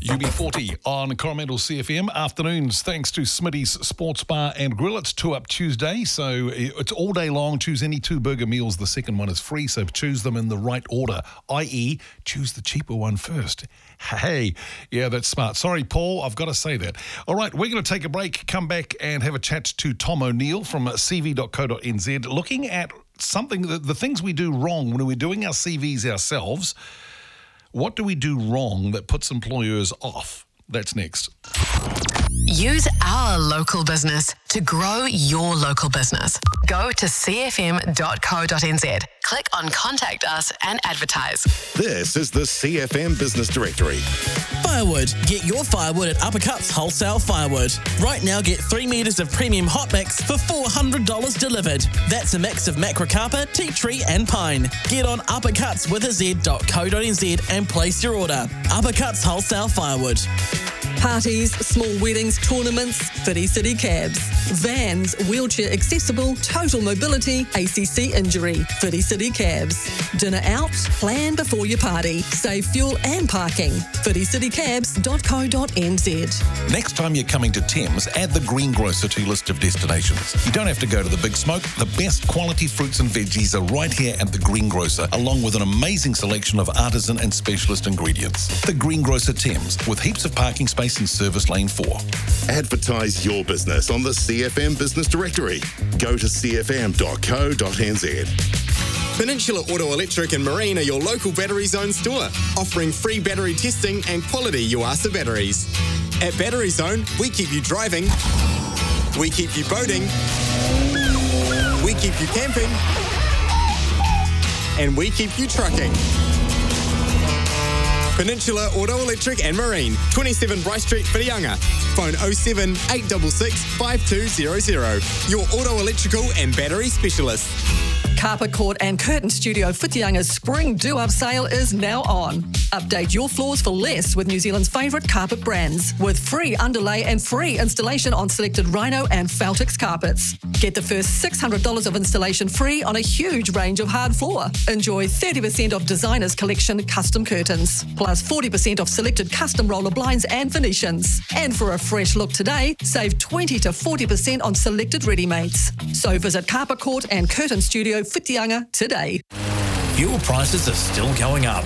UB40 on Coromandel CFM. Afternoons, thanks to Smitty's Sports Bar and Grill. It's 2 Up Tuesday, so it's all day long. Choose any 2 burger meals. The second one is free, so choose them in the right order, i.e. choose the cheaper one first. Hey, yeah, that's smart. Sorry, Paul, I've got to say that. All right, we're going to take a break, come back and have a chat to Tom O'Neill from cv.co.nz, looking at something, the things we do wrong when we're doing our CVs ourselves. What do we do wrong that puts employers off? That's next. Use our local business to grow your local business. Go to cfm.co.nz. Click on Contact Us and advertise. This is the CFM Business Directory. Firewood. Get your firewood at Uppercuts Wholesale Firewood. Right now, get 3 metres of premium hot mix for $400 delivered. That's a mix of macrocarpa, tea tree and pine. Get on uppercutswithaz.co.nz and place your order. Uppercuts Wholesale Firewood. Parties, small weddings, tournaments, Whiti City Cabs. Vans, wheelchair accessible, total mobility, ACC injury, Whiti City Cabs. Dinner out? Plan before your party. Save fuel and parking. whiticitycabs.co.nz. Next time you're coming to Thames, add the Greengrocer to your list of destinations. You don't have to go to the big smoke. The best quality fruits and veggies are right here at the Greengrocer, along with an amazing selection of artisan and specialist ingredients. The Greengrocer Thames, with heaps of parking space in Service Lane 4. Advertise your business on the CFM Business Directory. Go to cfm.co.nz. Peninsula Auto Electric and Marine are your local Battery Zone store, offering free battery testing and quality Yuasa batteries. At Battery Zone, we keep you driving, we keep you boating, we keep you camping, and we keep you trucking. Peninsula Auto Electric and Marine, 27 Bryce Street, Whitianga. Phone 07 866 5200. Your auto electrical and battery specialist. Carpet Court and Curtain Studio Whitianga's Spring Do-Up sale is now on. Update your floors for less with New Zealand's favourite carpet brands, with free underlay and free installation on selected Rhino and Feltex carpets. Get the first $600 of installation free on a huge range of hard floor. Enjoy 30% of Designers Collection custom curtains, plus 40% off selected custom roller blinds and Venetians. And for a fresh look today, save 20 to 40% on selected ready-mates. So visit Carpet Court and Curtain Studio Whitianga today. Fuel prices are still going up.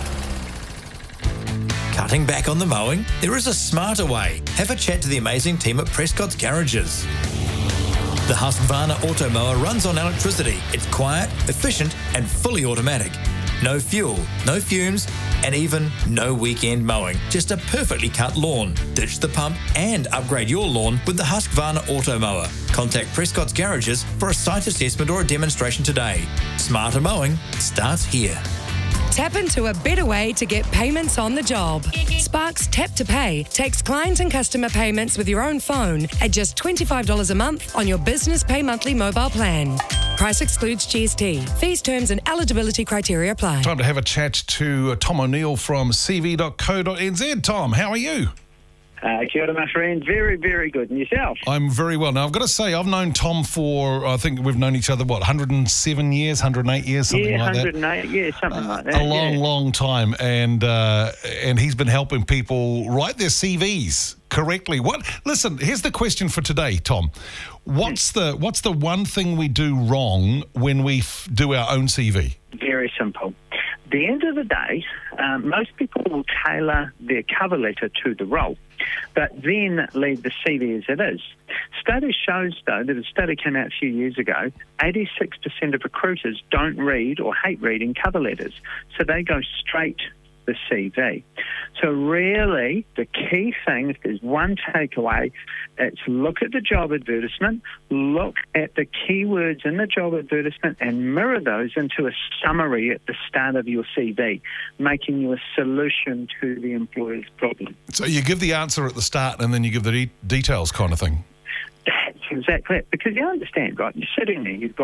Cutting back on the mowing? There is a smarter way. Have a chat to the amazing team at Prescott's Garages. The Husqvarna Automower runs on electricity. It's quiet, efficient and fully automatic. No fuel, no fumes, and even no weekend mowing. Just a perfectly cut lawn. Ditch the pump and upgrade your lawn with the Husqvarna Automower. Contact Prescott's Garages for a site assessment or a demonstration today. Smarter mowing starts here. Tap into a better way to get payments on the job. Sparks Tap to Pay takes client and customer payments with your own phone at just $25 a month on your Business Pay Monthly mobile plan. Price excludes GST. Fees, terms and eligibility criteria apply. Time to have a chat to Tom O'Neill from cv.co.nz. Tom, how are you? Kia ora, my friend. Very, very good. And yourself? I'm very well. Now, I've got to say, I've known Tom for, I think we've known each other, 107 years, 108 years, something like that? 108 years, something like that. A long time. And he's been helping people write their CVs correctly. Listen, here's the question for today, Tom. What's the one thing we do wrong when we do our own CV? Very simple. At the end of the day, most people will tailor their cover letter to the role, but then leave the CV as it is. Study shows, though, that a study came out a few years ago, 86% of recruiters don't read or hate reading cover letters, so they go straight the CV. So really, the key thing, if there's one takeaway, it's look at the job advertisement, look at the keywords in the job advertisement and mirror those into a summary at the start of your CV, making you a solution to the employer's problem. So you give the answer at the start and then you give the details kind of thing? That's exactly it. Because you understand, right, you're sitting there, you've got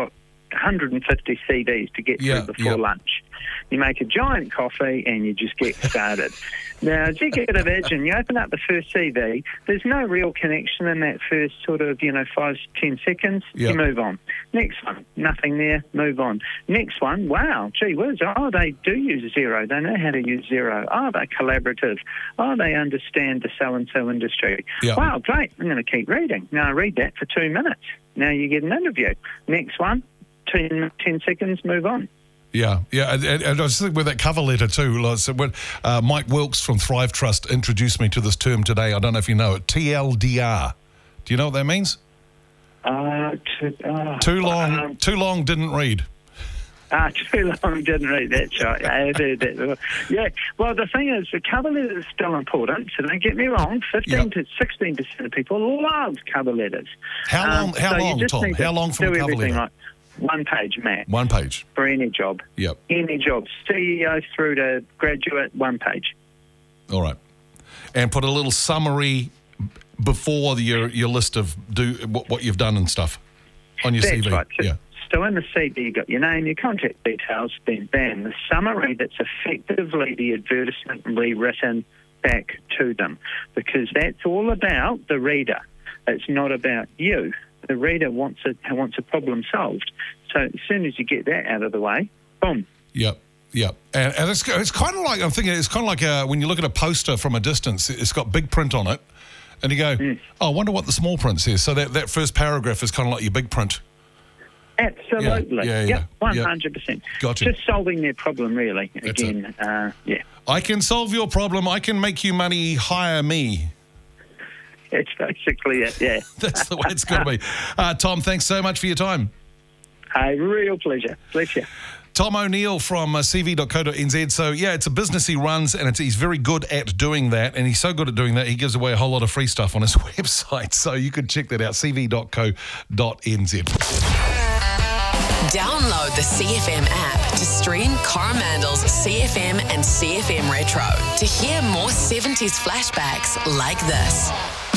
150 CDs to get through before lunch. You make a giant coffee and you just get started. Now, Executive Engine, you open up the first CD, there's no real connection in that first sort of, 5 to 10 seconds. You move on. Next one, nothing there, move on. Next one, wow, gee whiz, they do use Xero. They know how to use Xero. They're collaborative. They understand the so-and-so industry. Wow, great, I'm going to keep reading. Now, I read that for 2 minutes. Now you get an interview. Next one, 10 seconds, move on. Yeah. And I was thinking with that cover letter too. Like, so when Mike Wilkes from Thrive Trust introduced me to this term today, I don't know if you know it, TLDR. Do you know what that means? Too long, didn't read. Too long, didn't read. That's right. I heard that. Yeah. Well, the thing is, the cover letter is still important. So don't get me wrong. 15 to 16% of people love cover letters. How long, Tom? How long from a cover letter? Like 1 page, Matt. 1 page. For any job. Yep. Any job. CEO through to graduate, 1 page. All right. And put a little summary before your list of what you've done and stuff on your CV. Right. So in the CV, you've got your name, your contact details, then bam, the summary that's effectively the advertisement rewritten back to them, because that's all about the reader. It's not about you. The reader wants a problem solved. So as soon as you get that out of the way, boom. Yep. And it's kind of like, I'm thinking, it's kind of like when you look at a poster from a distance, it's got big print on it, and you go, I wonder what the small print says. So that first paragraph is kind of like your big print. Absolutely. Yeah. 100%. Gotcha. Just solving their problem, really. Again, I can solve your problem. I can make you money. Hire me. It's basically it, yeah. That's the way it's got to be. Tom, thanks so much for your time. A real pleasure. Bless you. Tom O'Neill from cv.co.nz. So, it's a business he runs, and he's very good at doing that. And he's so good at doing that, he gives away a whole lot of free stuff on his website. So you can check that out, cv.co.nz. Download the CFM app to stream Coromandel's CFM and CFM Retro to hear more 70s flashbacks like this.